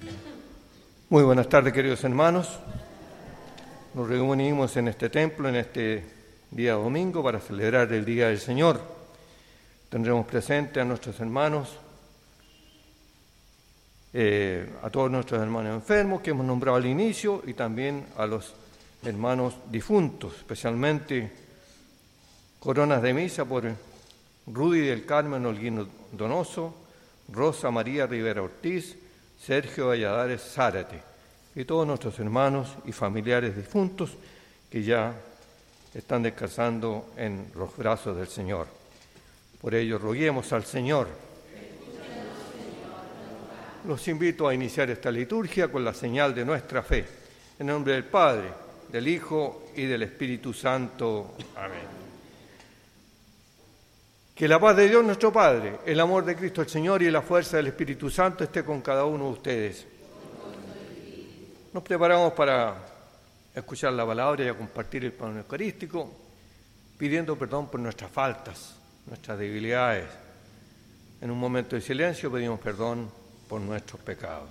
Muy buenas tardes, queridos hermanos. Nos reunimos en este templo en este día domingo para celebrar el Día del Señor. Tendremos presente a nuestros hermanos, a todos nuestros hermanos enfermos que hemos nombrado al inicio y también a los hermanos difuntos, especialmente coronas de misa por Rudy del Carmen Holguín Donoso, Rosa María Rivera Ortiz, Sergio Valladares Zárate y todos nuestros hermanos y familiares difuntos que ya están descansando en los brazos del Señor. Por ello, roguemos al Señor. Los invito a iniciar esta liturgia con la señal de nuestra fe. En nombre del Padre, del Hijo y del Espíritu Santo. Amén. Que la paz de Dios nuestro Padre, el amor de Cristo el Señor y la fuerza del Espíritu Santo esté con cada uno de ustedes. Nos preparamos para escuchar la palabra y a compartir el pan eucarístico, pidiendo perdón por nuestras faltas, nuestras debilidades. En un momento de silencio pedimos perdón por nuestros pecados.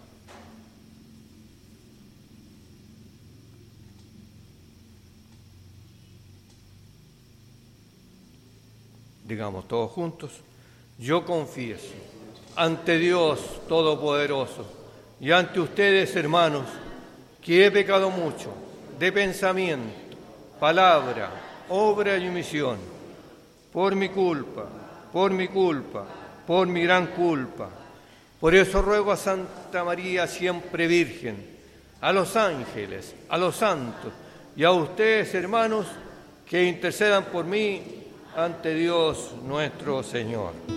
Digamos todos juntos: yo confieso ante Dios Todopoderoso y ante ustedes, hermanos, que he pecado mucho de pensamiento, palabra, obra y omisión, por mi culpa, por mi gran culpa. Por eso ruego a Santa María, siempre Virgen, a los ángeles, a los santos y a ustedes, hermanos, que intercedan por mí ante Dios nuestro Señor.